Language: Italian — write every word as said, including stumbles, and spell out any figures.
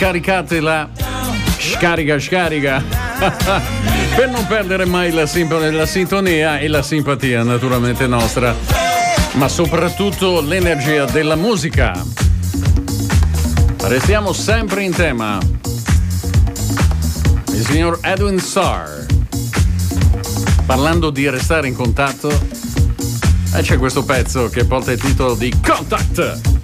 scaricatela, scarica, scarica, per non perdere mai la, simp- la sintonia e la simpatia naturalmente nostra, ma soprattutto l'energia della musica. Restiamo sempre in tema. Il signor Edwin Starr, parlando di restare in contatto, e c'è questo pezzo che porta il titolo di Contact.